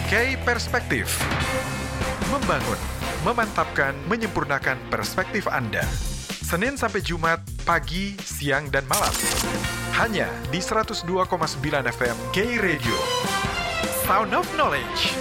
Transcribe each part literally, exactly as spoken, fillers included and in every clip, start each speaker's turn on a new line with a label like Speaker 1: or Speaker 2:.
Speaker 1: K Perspektif. Membangun, memantapkan, menyempurnakan perspektif Anda. Senin sampai Jumat, pagi, siang, dan malam. Hanya di seratus dua koma sembilan F M K Radio. Sound of Knowledge.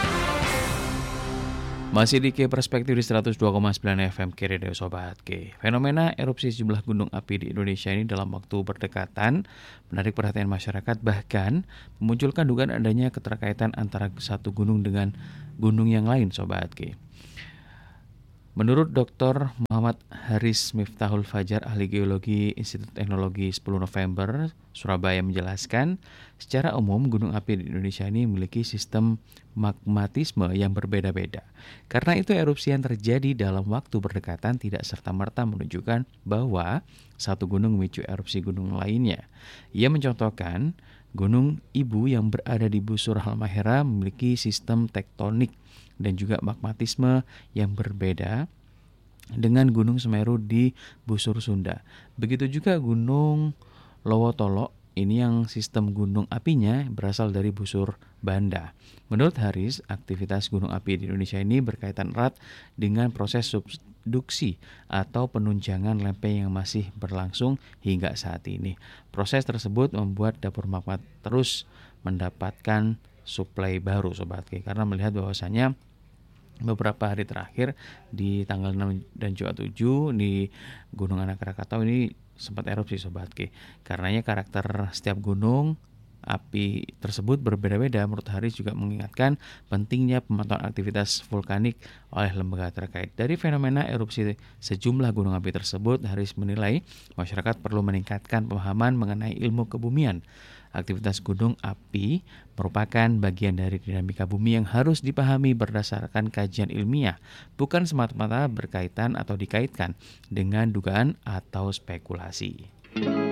Speaker 2: Masih di K Perspektif di seratus dua koma sembilan F M K Radio Sobat K. Fenomena erupsi sejumlah gunung api di Indonesia ini dalam waktu berdekatan menarik perhatian masyarakat, bahkan memunculkan dugaan adanya keterkaitan antara satu gunung dengan gunung yang lain Sobat K. Menurut Doktor Muhammad Haris Miftahul Fajar, ahli geologi Institut Teknologi sepuluh November, Surabaya menjelaskan, secara umum gunung api di Indonesia ini memiliki sistem magmatisme yang berbeda-beda. Karena itu erupsi yang terjadi dalam waktu berdekatan tidak serta-merta menunjukkan bahwa satu gunung memicu erupsi gunung lainnya. Ia mencontohkan, gunung ibu yang berada di busur Halmahera memiliki sistem tektonik dan juga magmatisme yang berbeda dengan Gunung Semeru di busur Sunda. Begitu juga Gunung Lowotolo, ini yang sistem gunung apinya berasal dari busur Banda. Menurut Haris, aktivitas gunung api di Indonesia ini berkaitan erat dengan proses subduksi atau penunjangan lempeng yang masih berlangsung hingga saat ini. Proses tersebut membuat dapur magma terus mendapatkan suplai baru Sobat K, karena melihat bahwasanya beberapa hari terakhir di tanggal enam dan juga tujuh di Gunung Anak Krakatau ini sempat erupsi Sobat K. Karenanya karakter setiap gunung api tersebut berbeda-beda. Menurut Haris juga mengingatkan pentingnya pemantauan aktivitas vulkanik oleh lembaga terkait. Dari fenomena erupsi sejumlah gunung api tersebut, Haris menilai masyarakat perlu meningkatkan pemahaman mengenai ilmu kebumian. Aktivitas gunung api merupakan bagian dari dinamika bumi yang harus dipahami berdasarkan kajian ilmiah, bukan semata-mata berkaitan atau dikaitkan dengan dugaan atau spekulasi.